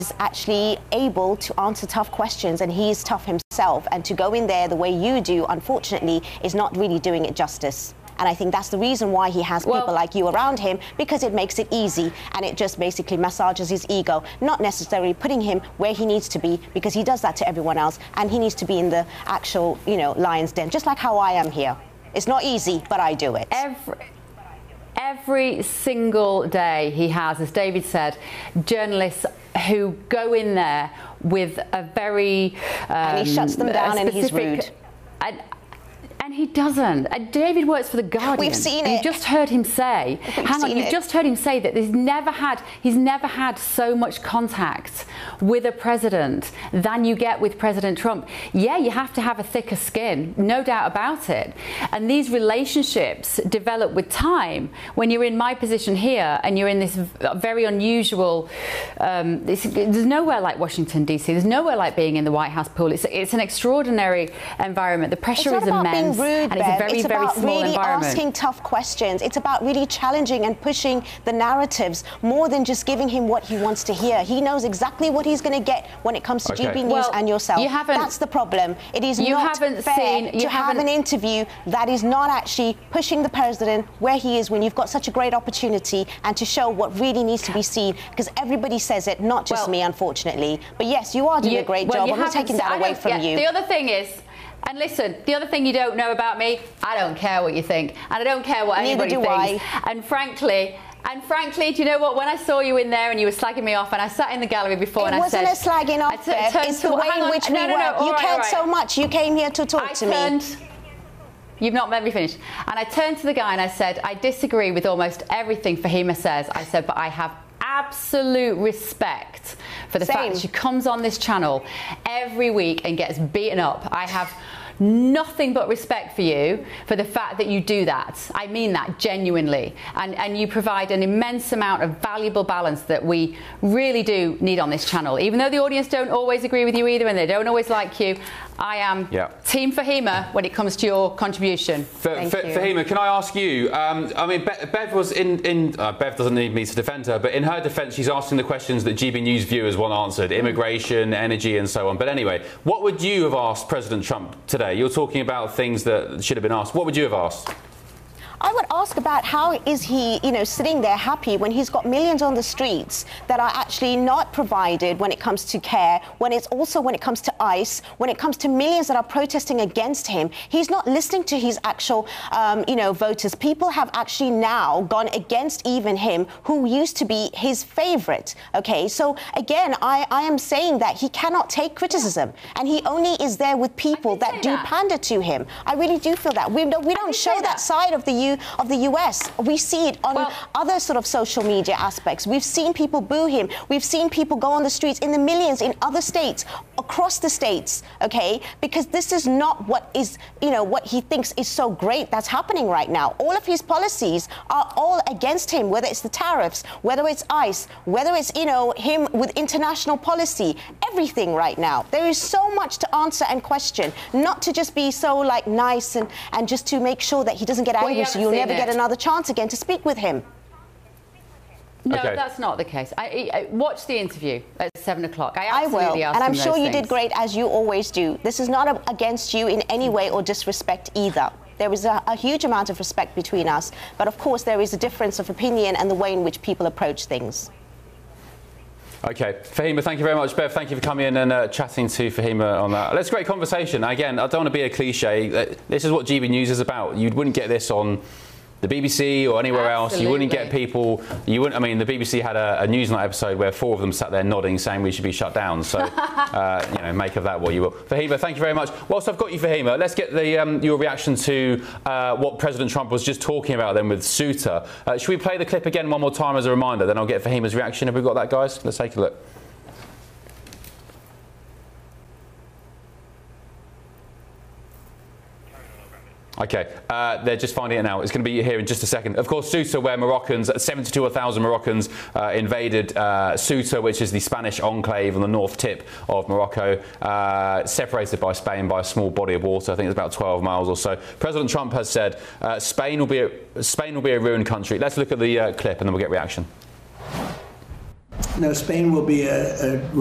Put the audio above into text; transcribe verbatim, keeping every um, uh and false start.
actually able to answer tough questions, and he is tough himself, and to go in there the way you do, unfortunately, is not really doing it justice. And I think that's the reason why he has well, people like you around him, because it makes it easy, and it just basically massages his ego, not necessarily putting him where he needs to be, because he does that to everyone else, and he needs to be in the actual, you know, lion's den, just like how I am here. It's not easy, but I do it. Every Every single day he has, as David said, journalists who go in there with a very um, and he shuts them down and he's rude. And, And he doesn't. And David works for the Guardian. We've seen it. it. You just heard him say. We've hang on, seen you've it. just heard him say that he's never had he's never had so much contact with a president than you get with President Trump. Yeah, you have to have a thicker skin, no doubt about it. And these relationships develop with time. When you're in my position here and you're in this very unusual, um, this, there's nowhere like Washington D C. There's nowhere like being in the White House pool. It's it's an extraordinary environment. The pressure is immense. Rude, and it's a very, it's very about small really environment. asking tough questions. It's about really challenging and pushing the narratives more than just giving him what he wants to hear. He knows exactly what he's going to get when it comes to okay. G B News well, and yourself. You That's the problem. It is you not haven't fair seen, you to have an interview that is not actually pushing the president where he is when you've got such a great opportunity, and to show what really needs to be seen, because everybody says it, not just well, me, unfortunately. But yes, you are doing you, a great well, job. I'm not taking that away from yeah, you. The other thing is, and listen, the other thing you don't know about me, I don't care what you think, and I don't care what Neither anybody do thinks. I. And frankly, and frankly, do you know what? When I saw you in there and you were slagging me off, and I sat in the gallery before, it and I said, it wasn't a slagging off, Bev. It's the way in which we no, no, no, work. You right, cared right. so much. You came here to talk I to turned, me. You've not let me finish. And I turned to the guy and I said, I disagree with almost everything Fahima says. I said, but I have absolute respect for the Same. fact that she comes on this channel every week and gets beaten up. I have nothing but respect for you for the fact that you do that. I mean that genuinely. And, and you provide an immense amount of valuable balance that we really do need on this channel. Even though the audience don't always agree with you either, and they don't always like you, I am yeah. Team Fahima when it comes to your contribution. F Fahima, can I ask you, um, I mean, Be Bev was in, in uh, Bev doesn't need me to defend her, but in her defence, she's asking the questions that G B News viewers want answered, immigration, energy and so on. But anyway, what would you have asked President Trump today? You're talking about things that should have been asked. What would you have asked? I would ask about how is he, you know, sitting there happy when he's got millions on the streets that are actually not provided when it comes to care, when it's also when it comes to ICE, when it comes to millions that are protesting against him. He's not listening to his actual, um, you know, voters. People have actually now gone against even him, who used to be his favorite. OK, so again, I, I am saying that he cannot take criticism, and he only is there with people that do that. pander to him. I really do feel that. We don't, we don't show that. that side of the U of the U S. We see it on well, other sort of social media aspects. We've seen people boo him. We've seen people go on the streets in the millions in other states, across the states, okay? Because this is not what is, you know, what he thinks is so great that's happening right now. All of his policies are all against him, whether it's the tariffs, whether it's ICE, whether it's, you know, him with international policy, everything right now. There is so much to answer and question, not to just be so, like, nice and, and just to make sure that he doesn't get angry, well, so you'll never it. get another chance again to speak with him. No, okay. that's not the case. I, I watch the interview at seven o'clock. I I absolutely will, asked and I'm him sure those you things. did great, as you always do. This is not a, against you in any way or disrespect either. There is a, a huge amount of respect between us, but of course there is a difference of opinion and the way in which people approach things. OK, Fahima, thank you very much. Bev, thank you for coming in and uh, chatting to Fahima on that. That's a great conversation. Again, I don't want to be a cliche. This is what G B News is about. You wouldn't get this on the B B C or anywhere Absolutely. else. You wouldn't get people, you wouldn't, I mean, the B B C had a, a Newsnight episode where four of them sat there nodding, saying we should be shut down. So, uh, you know, make of that what you will. Fahima, thank you very much. Whilst I've got you, Fahima, let's get the, um, your reaction to uh, what President Trump was just talking about then with Souter. Uh, should we play the clip again one more time as a reminder? Then I'll get Fahima's reaction. Have we got that, guys? Let's take a look. OK, uh, they're just finding it now. It's going to be here in just a second. Of course, Ceuta, where Moroccans, seventy-two thousand Moroccans uh, invaded uh, Ceuta, which is the Spanish enclave on the north tip of Morocco, uh, separated by Spain by a small body of water. I think it's about twelve miles or so. President Trump has said uh, Spain will be a, Spain will be a ruined country. Let's look at the uh, clip and then we'll get reaction. No, Spain will be a, a